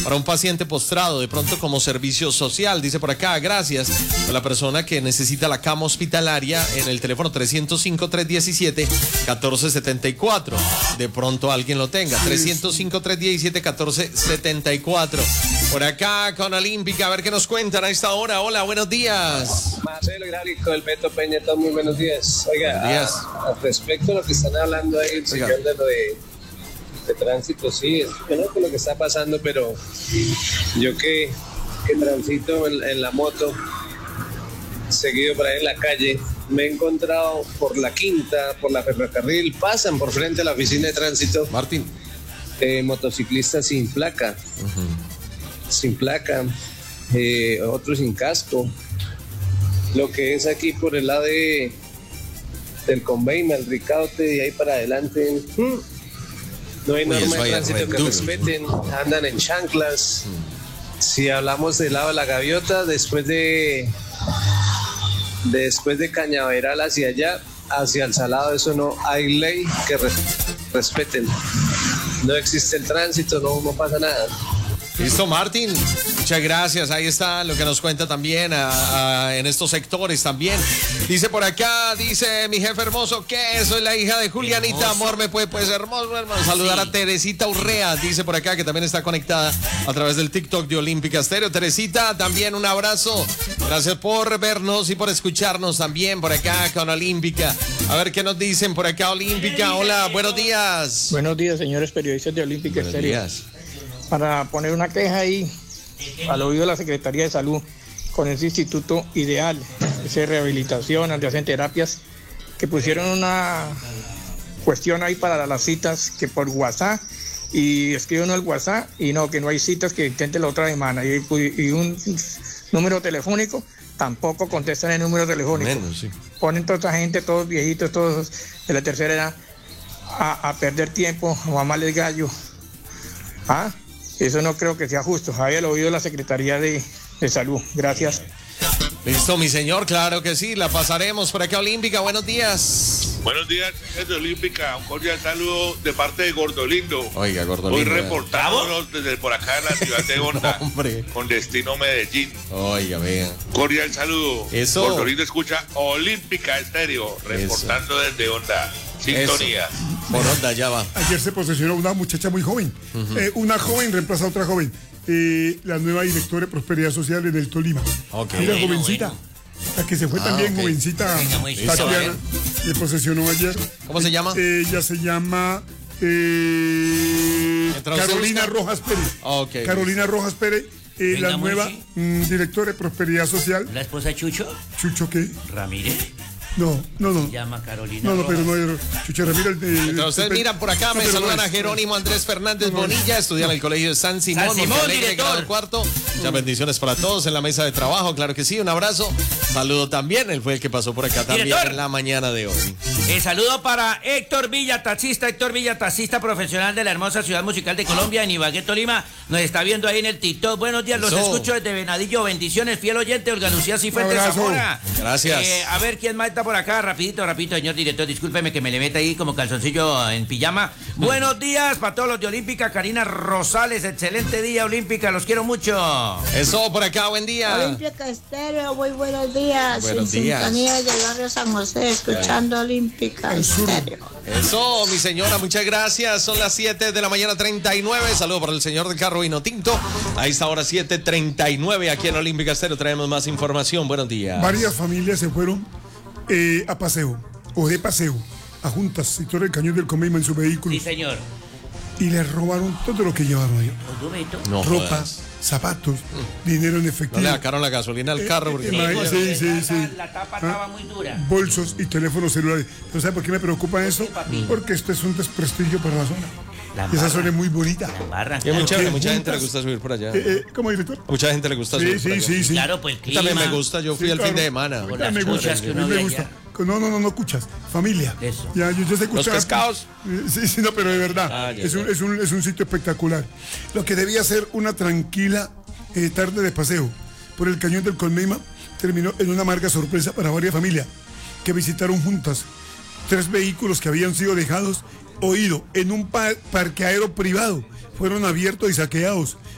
para un paciente postrado, de pronto como servicio social. Dice por acá, gracias a la persona que necesita la cama hospitalaria en el teléfono 305-317-1474. De pronto alguien lo tenga. 305-317-1474. Por acá con Olímpica, a ver qué nos cuentan a esta hora. Hola, buenos días. Marcelo Hidráulico, el Beto Peña, todos muy buenos días. Oiga, buenos días. Respecto a lo que están hablando ahí, el señor de lo de tránsito, sí, es bueno con lo que está pasando, pero yo que transito en la moto, seguido por ahí en la calle, me he encontrado por la Quinta, por la Ferrocarril, pasan por frente a la oficina de tránsito. Martín. Motociclistas sin placa, sin placa, otros sin casco. Lo que es aquí por el lado del Conveima, el Ricaute, de ahí para adelante, no hay norma de tránsito que respeten, andan en chanclas. Si hablamos del lado de la Gaviota, después de Cañaveral hacia allá, hacia el Salado, eso no hay ley que respeten. No existe el tránsito, no pasa nada. Listo, Martín. Muchas gracias. Ahí está lo que nos cuenta también en estos sectores también. Dice por acá, dice mi jefe hermoso, que soy la hija de Julianita. Hermoso. Amor, me puede ser hermoso, hermano. Saludar a Teresita Urrea. Dice por acá que también está conectada a través del TikTok de Olímpica Estéreo. Teresita, también un abrazo. Gracias por vernos y por escucharnos también por acá con Olímpica. A ver qué nos dicen por acá, Olímpica. Hola, buenos días. Buenos días, señores periodistas de Olímpica Estéreo. Buenos días. Para poner una queja ahí al oído de la Secretaría de Salud con ese instituto ideal, esa rehabilitación, donde hacen terapias, que pusieron una cuestión ahí para las citas que por WhatsApp, y escribe uno al WhatsApp y no, que no hay citas, que intente la otra semana, y un número telefónico, tampoco contestan el número telefónico. Menos, sí. Ponen toda esa gente, todos viejitos, todos de la tercera edad, a perder tiempo, a mamarles gallo. Eso no creo que sea justo. Había oído de la Secretaría de Salud. Gracias. Listo, mi señor, claro que sí, la pasaremos por acá, Olímpica. Buenos días. Buenos días, de Olímpica. Un cordial saludo de parte de Gordolindo. Oiga, Gordolindo. Hoy reportándonos desde por acá en la ciudad de Honda, hombre, con destino Medellín. Oiga, vean. Cordial saludo. Eso. Gordolindo escucha Olímpica Estéreo, reportando desde Honda. Sintonía. Eso. Por Honda, ya va. Ayer se posesionó una muchacha muy joven. Una joven reemplaza a otra joven. La nueva directora de Prosperidad Social en el Tolima. Okay. Mira, jovencita. La que se fue también, okay. Jovencita. Tatiana, se posesionó ayer. ¿Cómo se llama? Ella se llama Carolina Rojas Pérez. Okay. Carolina Rojas Pérez, la nueva directora de Prosperidad Social. ¿La esposa de Chucho? ¿Chucho qué? ¿Ramírez? No. Se llama Carolina. No, pero no hay Chucho Ramírez. Ustedes miran por acá, me saludan a Jerónimo Andrés Fernández Bonilla, estudia en el colegio de San Simón, Montealegre, grado cuarto. Muchas bendiciones para todos en la mesa de trabajo, claro que sí, un abrazo. Saludo también, él fue el que pasó por acá también en la mañana de hoy. Saludo para Héctor Villa, taxista profesional de la hermosa ciudad musical de Colombia, en Ibagué, Tolima. Nos está viendo ahí en el TikTok. Buenos días, los escucho desde Venadillo. Bendiciones, fiel oyente, Olga Lucía Cifuentes Zamora. Gracias. A ver quién más está por acá, rapidito, señor director, discúlpeme que me le meta ahí como calzoncillo en pijama. Buenos días para todos los de Olímpica. Karina Rosales, excelente día, Olímpica, los quiero mucho. Eso, por acá, buen día. Olímpica Estéreo, muy buenos días. Buenos días. Sintonía del barrio San José, escuchando Olímpica Estéreo. Eso, mi señora, muchas gracias. Son las 7 de la mañana, 39. Saludo para el señor del carro vino tinto. A esta hora 7:39 aquí en Olímpica Estéreo traemos más información. Buenos días. Varias familias se fueron a paseo, o de paseo, a Juntas, sector del Cañón del Conveima en su vehículo. Sí, señor. Y les robaron todo lo que llevaron ahí. No ropa, jodas. zapatos, dinero en efectivo. No le sacaron la gasolina al carro. Porque sí. La tapa estaba muy dura. Bolsos y teléfonos celulares. ¿No sabe por qué me preocupa eso? Porque esto es un desprestigio para la zona. Y esa zona es muy bonita. Y a mucha gente le gusta subir por allá. ¿Cómo, director? Mucha gente le gusta subir por allá. Sí. Claro, pues el clima. También me gusta, yo fui el fin de semana. Me gusta. No escuchas. Familia. Eso. Ya, yo sé escuchar. Los pescados. Sí, no, pero de verdad. Es un sitio espectacular. Lo que debía ser una tranquila tarde de paseo por el Cañón del Conveima terminó en una amarga sorpresa para varias familias que visitaron juntas 3 vehículos que habían sido dejados en un parqueadero privado. Fueron abiertos y saqueados.